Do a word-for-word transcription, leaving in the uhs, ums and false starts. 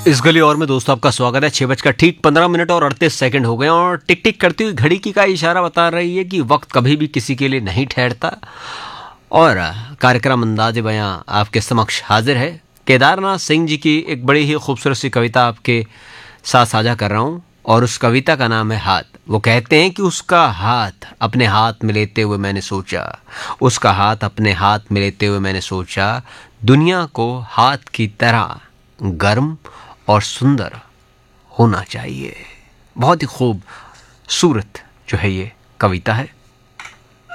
इस गली और में दोस्तों आपका स्वागत है। छह बजकर ठीक पंद्रह मिनट और अड़तीस सेकंड हो गए और टिक टिक करती हुई घड़ी की का इशारा बता रही है कि वक्त कभी भी किसी के लिए नहीं ठहरता। और कार्यक्रम अंदाज़े बयां आपके समक्ष हाजिर है। केदारनाथ सिंह जी की एक बड़ी ही खूबसूरत सी कविता आपके साथ साझा कर रहा हूँ और उस कविता का नाम है हाथ। वो कहते हैं कि उसका हाथ अपने हाथ में लेते हुए मैंने सोचा, उसका हाथ अपने हाथ में लेते हुए मैंने सोचा, दुनिया को हाथ की तरह गर्म और सुंदर होना चाहिए। बहुत ही खूबसूरत जो है ये कविता है।